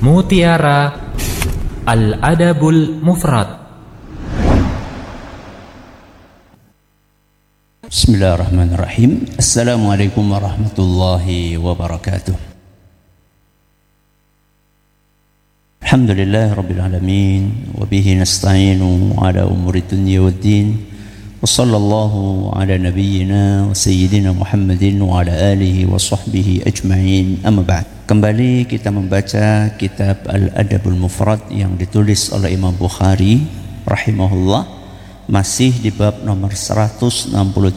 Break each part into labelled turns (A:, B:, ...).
A: Mutiara Al-Adabul Mufrad.
B: Bismillahirrahmanirrahim. Assalamualaikum warahmatullahi wabarakatuh. Alhamdulillah Rabbil Alamin. Wabihi nasta'inu ala umuri dunya waddin. Wa sallallahu ala nabiyyina wa sayyidina Muhammadin wa ala alihi wa sahbihi ajma'in. Amma ba'd. Kembali kita membaca kitab Al-Adabul Mufrad yang ditulis oleh Imam Bukhari rahimahullah. Masih di bab nomor 163,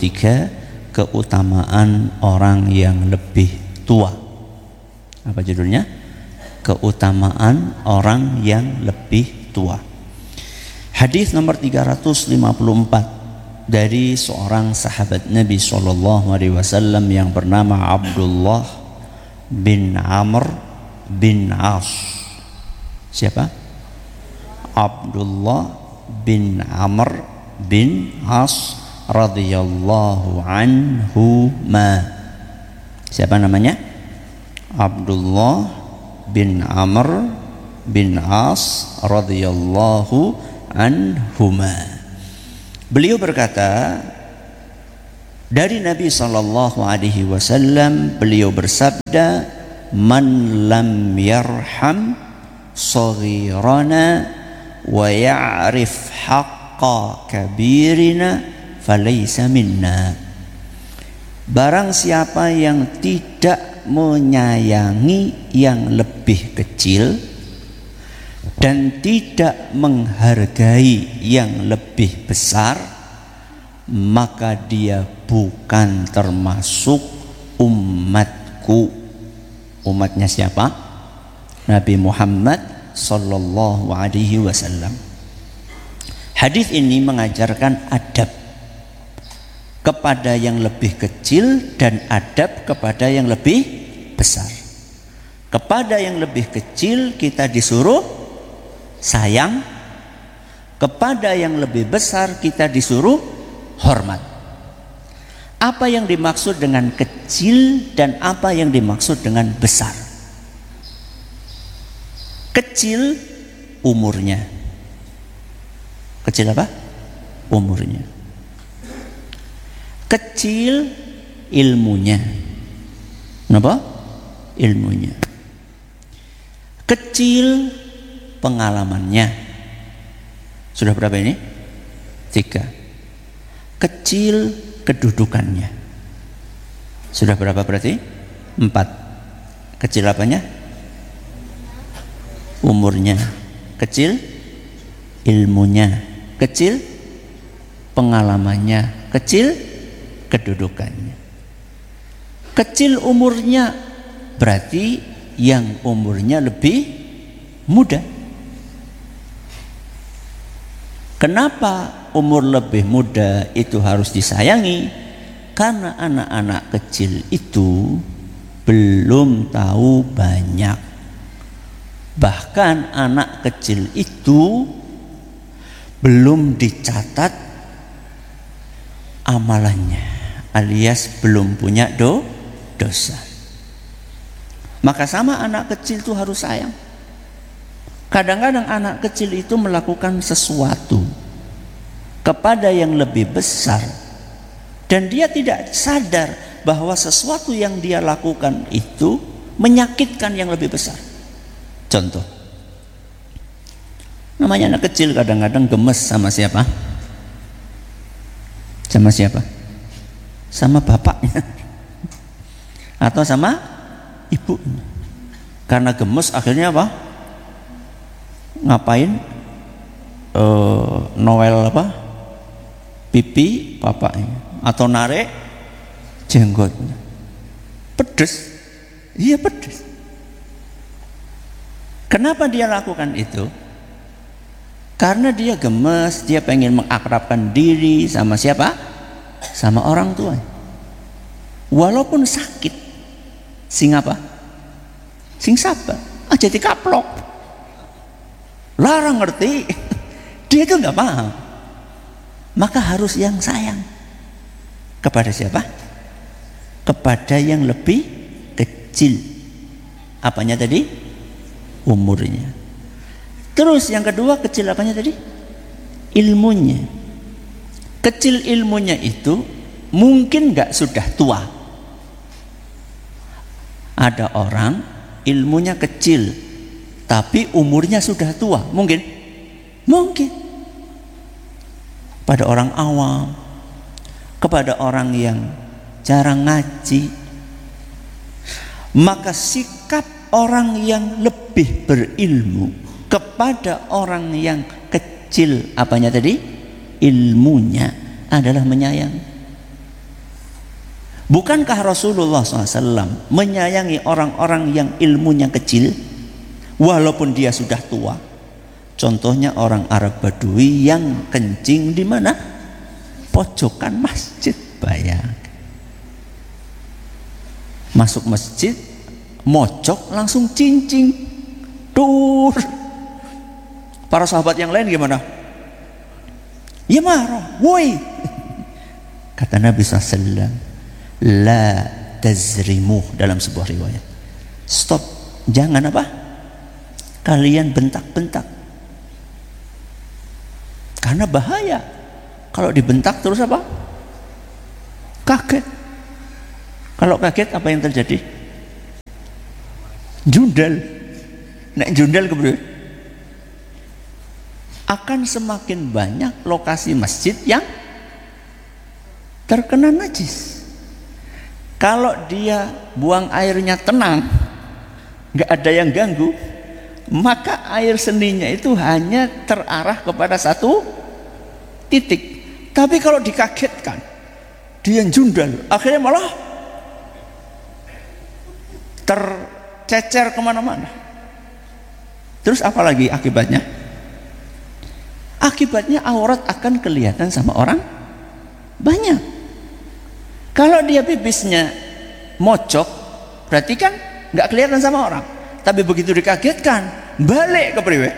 B: keutamaan orang yang lebih tua. Apa judulnya? Keutamaan orang yang lebih tua. Hadis nomor 354 dari seorang sahabat Nabi SAW yang bernama Abdullah bin Amr bin As. Siapa? Abdullah bin Amr bin As radhiyallahu anhuma. Siapa namanya? Abdullah bin Amr bin As radhiyallahu anhuma. Beliau berkata, dari Nabi sallallahu alaihi wasallam beliau bersabda, "Man lam yarham saghirana wa ya'rif kabirina falaysa minna." Barang siapa yang tidak menyayangi yang lebih kecil dan tidak menghargai yang lebih besar, maka dia bukan termasuk umatku. Umatnya siapa? Nabi Muhammad sallallahu alaihi wasallam. Hadis ini mengajarkan adab kepada yang lebih kecil dan adab kepada yang lebih besar. Kepada yang lebih kecil kita disuruh sayang, kepada yang lebih besar kita disuruh hormat. Apa yang dimaksud dengan kecil dan apa yang dimaksud dengan besar? Kecil umurnya. Kecil apa? Umurnya. Kecil ilmunya. Kenapa? Ilmunya. Kecil pengalamannya. Sudah berapa ini? 3. Kecil kedudukannya. Sudah berapa berarti? 4. Kecil apanya? Umurnya. Kecil ilmunya. Kecil pengalamannya, kecil kedudukannya. Kecil umurnya berarti yang umurnya lebih muda. Kenapa umur lebih muda itu harus disayangi? Karena anak-anak kecil itu belum tahu banyak. Bahkan anak kecil itu belum dicatat amalannya, alias belum punya dosa. Maka sama anak kecil itu harus sayang. Kadang-kadang anak kecil itu melakukan sesuatu kepada yang lebih besar dan dia tidak sadar bahwa sesuatu yang dia lakukan itu menyakitkan yang lebih besar. Contoh, namanya anak kecil kadang-kadang gemes sama siapa? Sama siapa? Sama bapaknya atau sama ibunya. Karena gemes akhirnya apa? Ngapain? Noel apa? Pipi bapaknya atau narik jenggotnya. Pedes. Iya pedes. Kenapa dia lakukan itu? Karena dia gemes, dia pengen mengakrabkan diri sama siapa? Sama orang tua. Walaupun sakit, sing apa? Sing sabar. Jadi kaplok. Larang ngerti. Dia itu nggak paham. Maka harus yang sayang. Kepada siapa? Kepada yang lebih kecil. Apanya tadi? umurnya. Terus yang kedua, kecil apanya tadi? Ilmunya. Kecil ilmunya itu mungkin nggak sudah tua. Ada orang ilmunya kecil tapi umurnya sudah tua, mungkin pada orang awam, kepada orang yang jarang ngaji. Maka sikap orang yang lebih berilmu kepada orang yang kecil apanya tadi? Ilmunya adalah menyayangi. Bukankah Rasulullah SAW menyayangi orang-orang yang ilmunya kecil walaupun dia sudah tua? Contohnya orang Arab Badui yang kencing di mana? Pojokan masjid. Bayang. Masuk masjid, mocok langsung cincing. Dur. Para sahabat yang lain gimana? Ya marah. Woi. Kata Nabi SAW, la tazrimuh, dalam sebuah riwayat, stop, jangan apa? Kalian bentak-bentak, karena bahaya. Kalau dibentak terus apa? Kaget. Kalau kaget apa yang terjadi? Jundal. Nek jundal kemudian akan semakin banyak lokasi masjid yang terkena najis. Kalau dia buang airnya tenang, nggak ada yang ganggu, maka air seninya itu hanya terarah kepada satu titik. Tapi kalau dikagetkan, dia jundal, akhirnya malah tercecer kemana-mana. Terus apa lagi akibatnya? Akibatnya aurat akan kelihatan sama orang banyak. Kalau dia pipisnya mocok, berarti kan nggak kelihatan sama orang. Tapi begitu dikagetkan, balik ke priwe,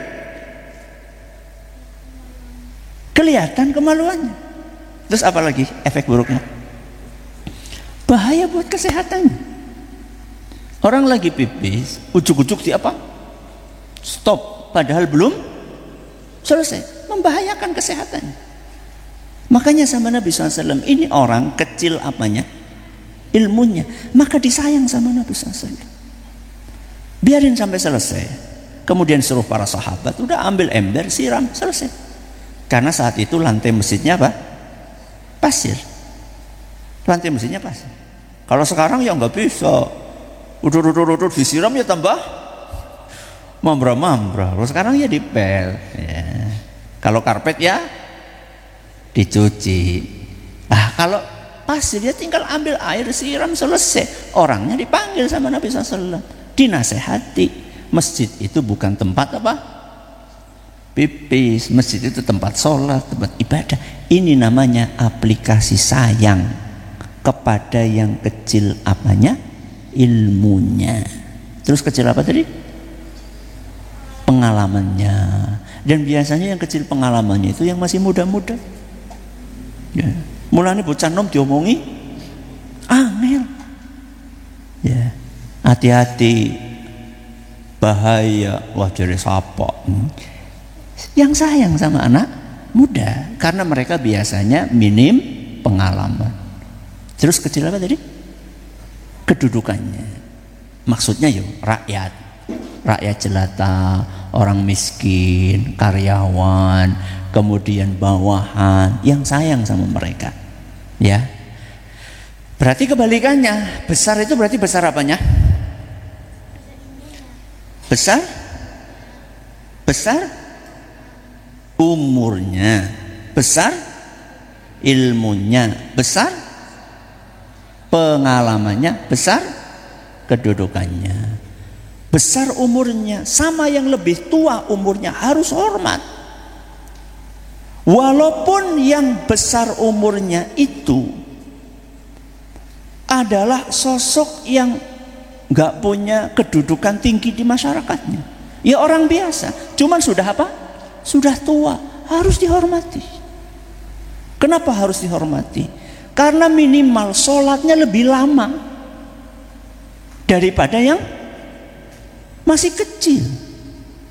B: kelihatan kemaluannya. Terus apa lagi efek buruknya? Bahaya buat kesehatannya. Orang lagi pipis, ujuk-ujuk di apa? Stop, padahal belum selesai, membahayakan kesehatannya. Makanya sama Nabi SAW, ini orang kecil apanya? Ilmunya. Maka disayang sama Nabi SAW. Biarin sampai selesai. Kemudian suruh para sahabat, udah ambil ember, siram, selesai. Karena saat itu lantai masjidnya apa? Pasir. Lantai masjidnya pasir. Kalau sekarang ya nggak bisa. Udur disiram ya tambah mambra-mambra. Kalau sekarang ya dipel. Ya. Kalau karpet ya dicuci. Kalau pasir dia tinggal ambil air, siram, selesai. Orangnya dipanggil sama Nabi SAW, dinasehati. Masjid itu bukan tempat apa? Pipis. Masjid itu tempat sholat, tempat ibadah. Ini namanya aplikasi sayang kepada yang kecil apanya? Ilmunya. Terus kecil apa tadi? Pengalamannya. Dan biasanya yang kecil pengalamannya itu yang masih muda-muda. Ya. Mulane bocah nom diomongi angel. Ya. Hati-hati, bahaya. Wah, jadi sapa? Yang sayang sama anak muda karena mereka biasanya minim pengalaman. Terus kecil apa tadi? Kedudukannya. Maksudnya rakyat jelata, orang miskin, karyawan, kemudian bawahan yang sayang sama mereka. Ya. Berarti kebalikannya, besar itu berarti besar apanya? Besar umurnya, besar ilmunya, besar pengalamannya, besar kedudukannya. Besar umurnya, sama yang lebih tua umurnya harus hormat. Walaupun yang besar umurnya itu adalah sosok yang gak punya kedudukan tinggi di masyarakatnya, ya orang biasa, cuman sudah apa? Sudah tua, harus dihormati. Kenapa harus dihormati? Karena minimal sholatnya lebih lama daripada yang masih kecil.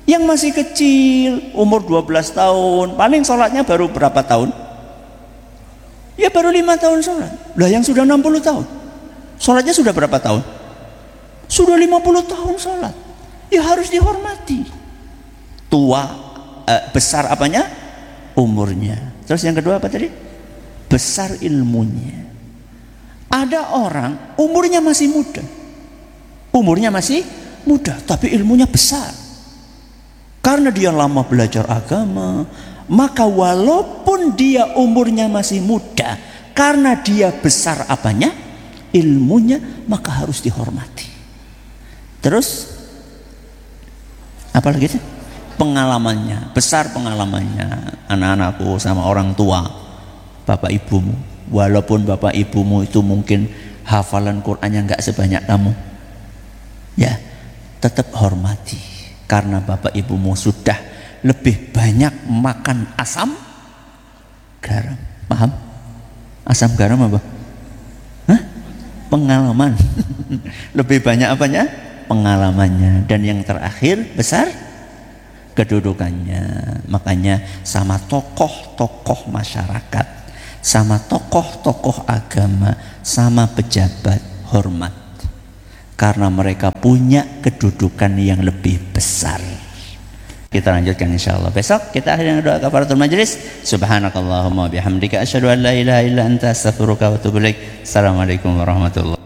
B: Yang masih kecil, umur 12 tahun, paling sholatnya baru berapa tahun? Ya baru 5 tahun sholat. Lah yang sudah 60 tahun, sholatnya sudah berapa tahun? Sudah 50 tahun sholat. Ya harus dihormati. Tua, besar apanya? Umurnya. Terus yang kedua apa tadi? Besar ilmunya. Ada orang umurnya masih muda. Umurnya masih muda, tapi ilmunya besar. Karena dia lama belajar agama, maka walaupun dia umurnya masih muda, karena dia besar apanya? Ilmunya, maka harus dihormati. Terus apa lagi sih? Pengalamannya, besar pengalamannya. Anak-anakku sama orang tua, bapak ibumu, walaupun bapak ibumu itu mungkin hafalan Qur'annya enggak sebanyak kamu, ya tetap hormati. Karena bapak ibumu sudah lebih banyak makan asam garam. Paham? Asam garam apa? Hah? Pengalaman. Lebih banyak apanya? Pengalamannya. Dan yang terakhir besar kedudukannya. Makanya sama tokoh-tokoh masyarakat, sama tokoh-tokoh agama, sama pejabat hormat. Karena mereka punya kedudukan yang lebih besar. Kita lanjutkan insyaallah besok. Kita akhiri dengan doa kafaratul majlis. Subhanakallahumma bihamdika asyhadu an la ilaha illa anta astaghfiruka wa atubu ilaik. Assalamualaikum warahmatullahi